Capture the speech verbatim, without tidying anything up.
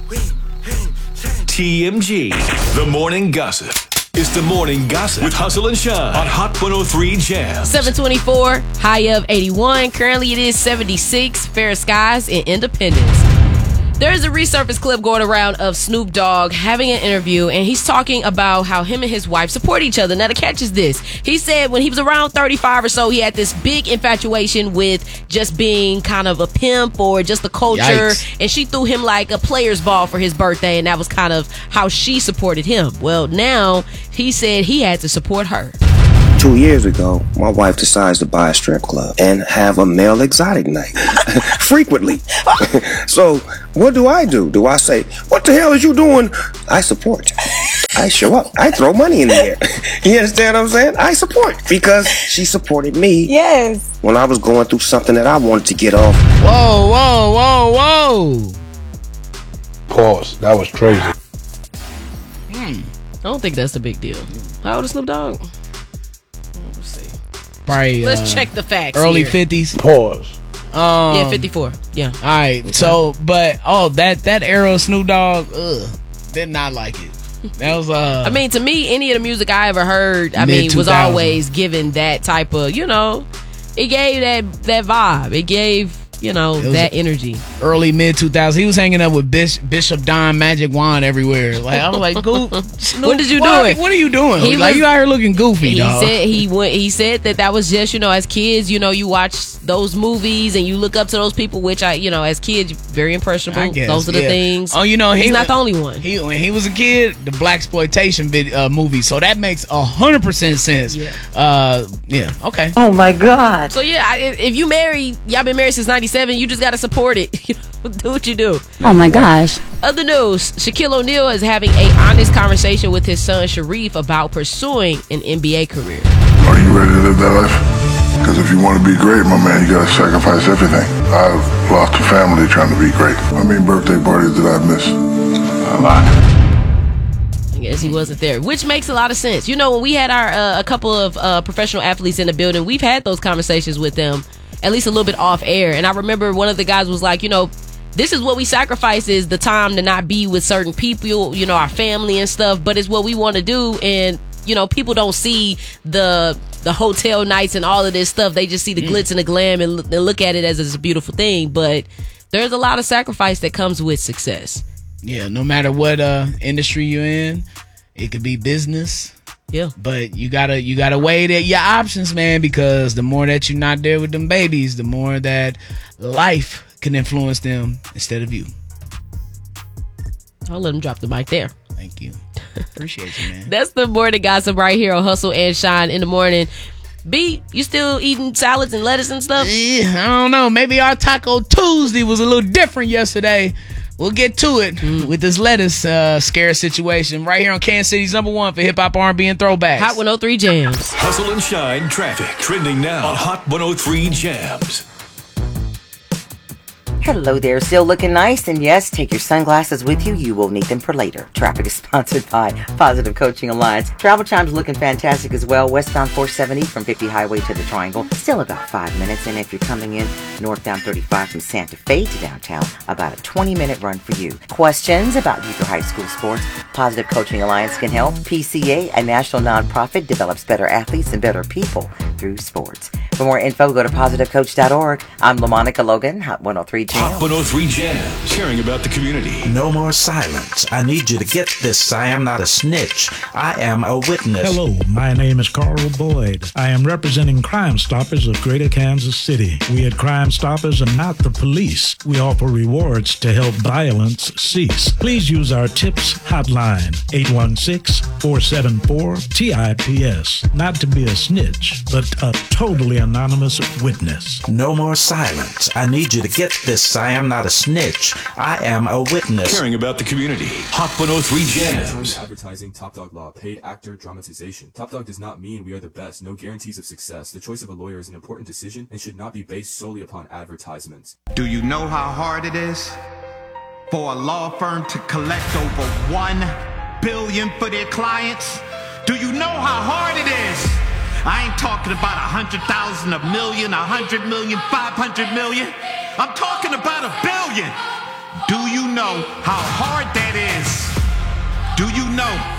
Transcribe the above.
T M G, The Morning Gossip. It's The Morning Gossip with Hustle and Shine on Hot one oh three Jams. seven twenty-four, high of eighty-one. Currently it is seventy-six. Fair skies in Independence. There is a resurfaced clip going around of Snoop Dogg having an interview, and he's talking about how him and his wife support each other. Now, the catch is this. He said when he was around thirty-five or so, he had this big infatuation with just being kind of a pimp or just the culture. Yikes. And she threw him like a player's ball for his birthday, and that was kind of how she supported him. Well, now he said he had to support her. Two years ago, my wife decides to buy a strip club and have a male exotic night. Frequently. So, what do I do? Do I say, what the hell is you doing? I support. I show up. I throw money in the air. You understand what I'm saying? I support because she supported me. Yes. When I was going through something that I wanted to get off. Whoa, whoa, whoa, whoa. Pause. That was crazy. Hmm. I don't think that's a big deal. How old is Snoop Dogg? Probably, Let's uh, check the facts. Early here. fifties. Pause. Um, yeah, fifty-four. Yeah. All right. Okay. So, but oh, that that era of Snoop Dogg, ugh, did not like it. That was uh. I mean, to me, any of the music I ever heard, I mean, was always given that type of, you know, it gave that that vibe. It gave, you know, that energy. Early mid two thousands. He was hanging up with Bishop, Bishop Don Magic Wand everywhere. Like I was like, Goof, what did you what, do? What are you doing? He like was, you out here looking goofy. He dog. said he went. He said that that was just, you know, as kids, you know, you watch those movies and you look up to those people, which I, you know, as kids, very impressionable. I guess, those are the yeah. things. Oh, you know, he's he, not the only one. He when he was a kid, the blaxploitation vid, uh, movie, so that makes a hundred percent sense. Yeah. Uh, yeah. Okay. Oh my God. So yeah, I, if you married, y'all been married since ninety-seven, you just gotta support it. Do what you do. Oh my gosh. Other news, Shaquille O'Neal is having a honest conversation with his son Sharif about pursuing an N B A career. Are you ready to live that life? Because if you want to be great, my man, you gotta sacrifice everything. I've lost a family trying to be great. How many birthday parties did I miss? A lot. I guess he wasn't there, which makes a lot of sense. You know, when we had our uh, a couple of uh, professional athletes in the building, we've had those conversations with them, at least a little bit off air. And I remember one of the guys was like, you know, this is what we sacrifice, is the time to not be with certain people, you know, our family and stuff, but it's what we want to do. And, you know, people don't see the the hotel nights and all of this stuff. They just see the mm. glitz and the glam and, and look at it as it's a beautiful thing. But there's a lot of sacrifice that comes with success. Yeah, no matter what uh, industry you're in, it could be business. Yeah, but you gotta you gotta weigh that your options, man, because the more that you're not there with them babies, the more that life can influence them instead of you. I'll let him drop the mic there. Thank you. Appreciate you, man. That's the morning gossip right here on Hustle and Shine in the morning. B, you still eating salads and lettuce and stuff? Yeah, I don't know. Maybe our Taco Tuesday was a little different yesterday. We'll get to it mm. with this lettuce uh, scare situation right here on Kansas City's number one for hip hop, R and B, and throwbacks. Hot one oh three Jams. Hustle and Shine traffic trending now on Hot one oh three Jams. Hello there, still looking nice, and yes, take your sunglasses with you. You will need them for later. Traffic is sponsored by Positive Coaching Alliance. Travel time's looking fantastic as well. Westbound four seventy from fifty Highway to the Triangle, still about five minutes. And if you're coming in northbound thirty-five from Santa Fe to downtown, about a twenty minute run for you. Questions about youth or high school sports? Positive Coaching Alliance can help. P C A, a national nonprofit, develops better athletes and better people through sports. For more info, go to positive coach dot org. I'm LaMonica Logan, Hot one oh three Jams. Hot one oh three Jams, caring about the community. No more silence. I need you to get this. I am not a snitch. I am a witness. Hello, my name is Carl Boyd. I am representing Crime Stoppers of Greater Kansas City. We at Crime Stoppers are not the police. We offer rewards to help violence cease. Please use our tips hotline, eight one six, four seven four, T I P S. Not to be a snitch, but a totally anonymous witness. No more silence. I need you to get this. I am not a snitch. I am a witness. Caring about the community. Hot one oh three Jams. Advertising, Top Dog Law, paid actor, dramatization. Top Dog does not mean we are the best. No guarantees of success. The choice of a lawyer is an important decision and should not be based solely upon advertisements. Do you know how hard it is for a law firm to collect over one billion for their clients? Do you know how hard it is? I ain't talking about a hundred thousand, a million, a hundred million, five hundred million. I'm talking about a billion. Do you know how hard that is? Do you know